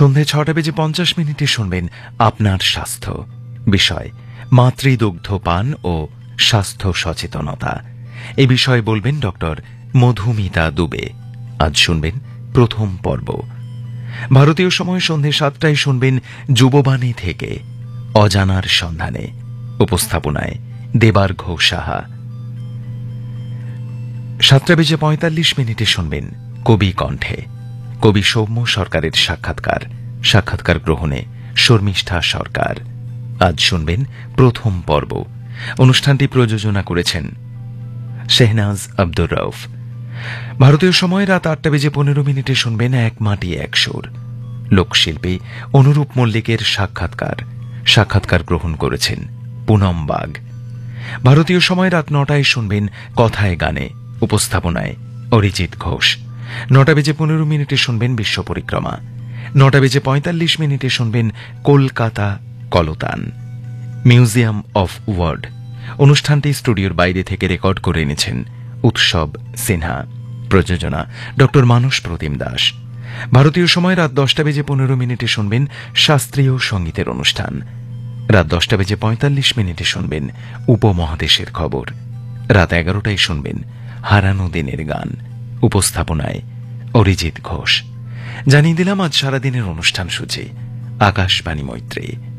সন্ধে 6:50 শুনবেন আপনার স্বাস্থ্য। বিষয় মাতৃদুগ্ধ পান ও স্বাস্থ্য সচেতনতা। এ বিষয়ে বলবেন ডক্টর মধুমিতা দুবে। আজ শুনবেন প্রথম পর্ব। ভারতীয় সময় সন্ধে 7টায় শুনবেন যুববাণী থেকে অজানার সন্ধানে। উপস্থাপনায় দেবার্ঘ সাহা। 7:45 শুনবেন কবি কণ্ঠে। কবি সৌম্য সরকারের সাক্ষাৎকার গ্রহণে শর্মিষ্ঠা সরকার। আজ শুনবেন প্রথম পর্ব। অনুষ্ঠানটি প্রযোজনা করেছেন শেহনাজ আব্দুর রউফ। ভারতীয় সময় রাত 8:15 শুনবেন এক মাটি এক সুর। লোকশিল্পী অনুরূপ মল্লিকের সাক্ষাৎকার গ্রহণ করেছেন পুনম বাগ। ভারতীয় সময় রাত 9টায় শুনবেন কথায় গানে। উপস্থাপনায় অরিজিৎ ঘোষ। 9:15 শুনবেন বিশ্ব পরিক্রমা। 9:45 শুনবেন কলকাতা কলতান মিউজিয়াম অফ ওয়ার্ড। অনুষ্ঠানটি স্টুডিওর বাইরে থেকে রেকর্ড করে এনেছেন উৎসব সিনহা। প্রযোজনা ডক্টর মানস প্রতিম দাস। ভারতীয় সময় রাত 10:15 শুনবেন শাস্ত্রীয় সঙ্গীতের অনুষ্ঠান। রাত 10:45 শুনবেন উপমহাদেশের খবর। রাত 11টায় শুনবেন হারানো দিনের গান। উপস্থাপনায় অরিজিৎ ঘোষ। জানিয়ে দিলাম আজ সারাদিনের অনুষ্ঠান সূচি। আকাশবাণী মৈত্রী।